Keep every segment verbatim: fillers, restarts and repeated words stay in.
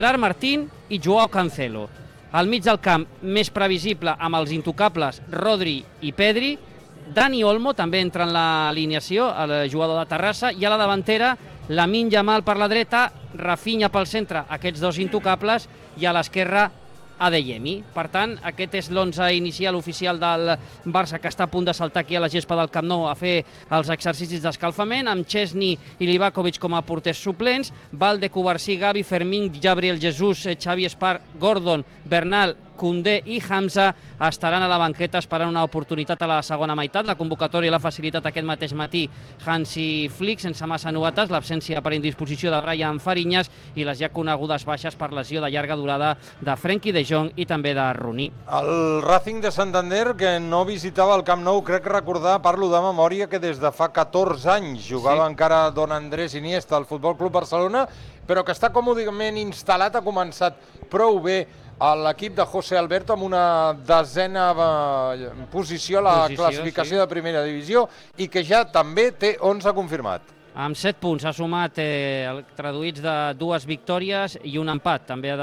Gerard Martín i Joao Cancelo. Al mig del camp, més previsible amb els intocables Rodri i Pedri. Dani Olmo també entra en l'alineació, el jugador de Terrassa, i a la davantera Lamine Yamal per la dreta, Rafinha pel centre, aquests dos intocables, i a l'esquerra Adeyemi. Per tant, aquest és l'onze inicial oficial del Barça, que està a punt de saltar aquí a la gespa del Camp Nou a fer els exercicis d'escalfament, amb Chesney i Livakovic com a porters suplents, Valde, Cubarsí, Gavi, Fermín, Gabriel Jesús, Xavi Espar, Gordon, Bernal, Koundé i Hamza estaran a la banqueta esperant una oportunitat a la segona meitat. La convocatòria l'ha facilitat aquest mateix matí Hansi Flick, sense massa novetats, l'absència per indisposició de Brian Fariñas i les ja conegudes baixes per lesió de llarga durada de Frenkie de Jong i també de Rooney. El Racing de Santander, que no visitava el Camp Nou, crec recordar, parlo de memòria, que des de fa catorze anys jugava sí. encara Don Andrés Iniesta al Futbol Club Barcelona, però que està còmodament instal·lat, ha començat prou bé a l'equip de José Alberto amb una desena posició a la posició, classificació sí. de primera divisió i que ja també té onze confirmat. Amb set punts ha sumat eh, traduïts de dues victòries i un empat. També ha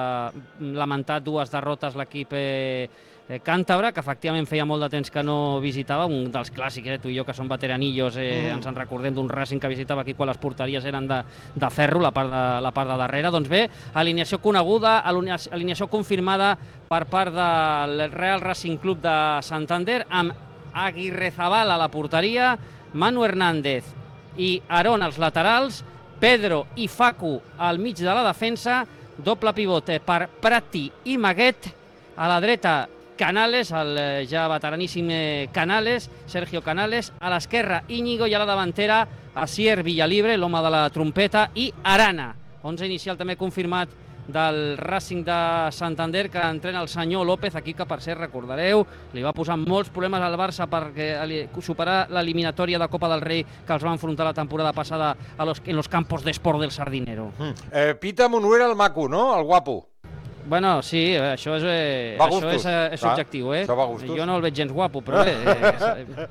de lamentar dues derrotes l'equip eh, càntabre, que efectivament feia molt de temps que no visitava, un dels clàssics, eh, tu i jo que som veteranillos, eh, mm. ens en recordem d'un Racing que visitava aquí quan les porteries eren de, de ferro, la part de, la part de darrere. Doncs bé, alineació coneguda, alineació confirmada per part del Real Racing Club de Santander, amb Aguirrezabal a la porteria, Manu Hernández i Aarón als laterals, Pedro i Facu al mig de la defensa, doble pivote per Prati i Maguet, a la dreta Canales, el ja veteraníssim Canales, Sergio Canales, a l'esquerra Íñigo i a la davantera Asier Villalibre, l'home de la trompeta, i Arana. onze inicial també confirmat del Racing de Santander, que entrena el senyor López, aquí que per cert recordareu, li va posar molts problemes al Barça perquè superar l'eliminatòria de Copa del Rei que els va enfrontar la temporada passada a los, en los campos d'esport del Sardinero. Mm. Eh, Pita Monuera el maco, no? El guapo. Bueno, sí, això és, eh, això és, eh, és subjectiu, eh? Jo no el veig gens guapo, però bé. Eh,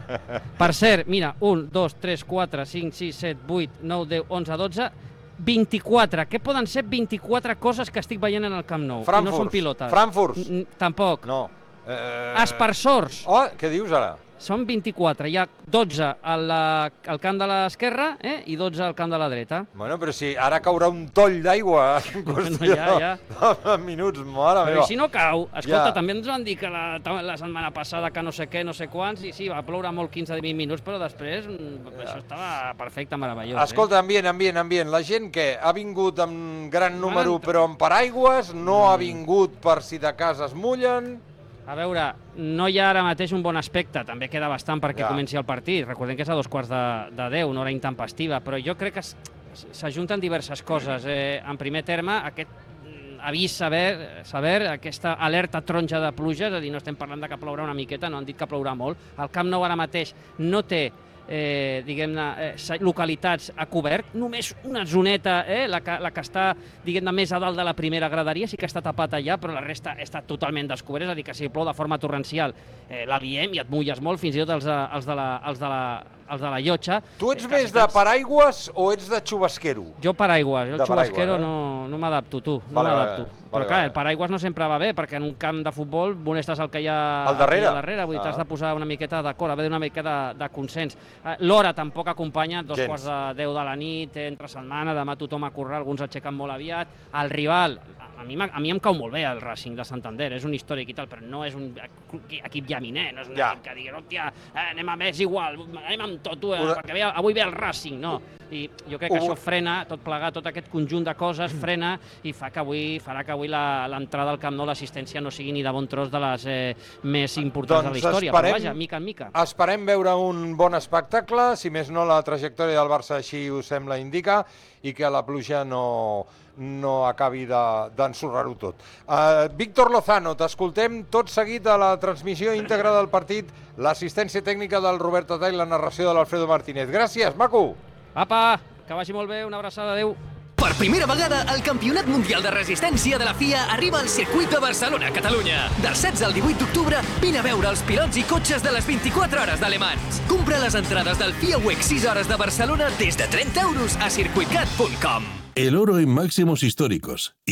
per cert, mira, un, dos, tres, quatre, cinc, sis, set, vuit, nou, deu, onze, dotze, vint-i-quatre. Què poden ser vint-i-quatre coses que estic veient en el Camp Nou? Frankfurt. I no són pilotes. Frankfurt. Tampoc. No. Eh... Aspersors. Oh, què dius ara? Són vint-i-quatre, hi ha dotze al, al camp de l'esquerra eh, i dotze al camp de la dreta. Bueno, però si ara caurà un toll d'aigua en qüestió no, ja, ja. de minuts, mare però meva. I si no cau, escolta, ja. també ens van dir que la, la setmana passada que no sé què, no sé quants, i sí, va ploure molt quinze a vint minuts, però després ja. això estava perfecte, meravellós. Escolta, eh? ambient, ambient, ambient. La gent que ha vingut amb gran número però amb paraigües, no mm. ha vingut per si de casa es mullen... A veure, no hi ha ara mateix un bon aspecte, també queda bastant perquè ja. comenci el partit. Recordem que és a dos quarts de, de deu, una hora intempestiva, però jo crec que s'ajunten diverses coses. Eh, en primer terme, aquest avís saber, saber, aquesta alerta taronja de pluja, és a dir, no estem parlant de que plourà una miqueta, no han dit que plourà molt. El Camp Nou ara mateix no té Eh, diguem-ne, eh, localitats a cobert, només una zoneta, eh, la, que, la que està, diguem-ne, més a dalt de la primera graderia, sí que està tapat allà, però la resta està totalment descobert, és a dir, que si plou de forma torrencial eh, la diem i et mulles molt, fins i tot els de, els de, la, els de, la, els de la llotja. Tu ets eh, més de paraigües o ets de xubasquero? Jo paraigües, jo el xubasquero eh? no, no m'adapto, tu, no vale, m'adapto. Vale, però clar, vale. el paraigües no sempre va bé, perquè en un camp de futbol molestes el que hi ha al darrere, al darrere vull dir, ah. t'has de posar una miqueta d'acord, haver d'una miqueta de, de consens. L'hora tampoc acompanya, dos Gens. quarts de deu de la nit, entre setmana, demà tothom a currar, alguns aixequen molt aviat. El rival, a mi, a mi em cau molt bé el Racing de Santander, és un històric i tal, però no és un equip llaminer, no és un ja. equip que digui, hòstia, eh, anem a més igual, anem amb tot, eh, Una... perquè ve, avui ve el Racing, no. I jo crec que uh... això frena, tot plegat, tot aquest conjunt de coses frena i fa que avui, farà que avui l'entrada al Camp Nou, l'assistència no sigui ni de bon tros de les eh, més importants doncs de la història, esperem, però vaja, mica en mica. Esperem veure un bon espectacle, si més no la trajectòria del Barça així ho sembla indicar, i que la pluja no, no acabi d'ensorrar-ho tot. Uh, Víctor Lozano, t'escoltem tot seguit a la transmissió íntegra del partit, l'assistència tècnica del Roberto Tall, la narració de l'Alfredo Martínez. Gràcies, maco! Apa, que vagi molt bé, una abraçada, adeu. Per primera vegada, el Campionat Mundial de Resistència de la F I A arriba al circuit de Barcelona, Catalunya. Del setze al divuit d'octubre, vine a veure els pilots i cotxes de les vint-i-quatre hores d'Ale Mans. Compra les entrades del F I A W E C sis hores de Barcelona des de trenta euros a circuitcat punt com. El oro en máximos históricos.